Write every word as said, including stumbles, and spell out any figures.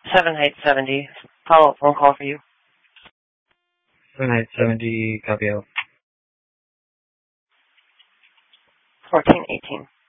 seven eight seventy. Follow-up phone call for you. seven eight seventy, copy out. fourteen eighteen.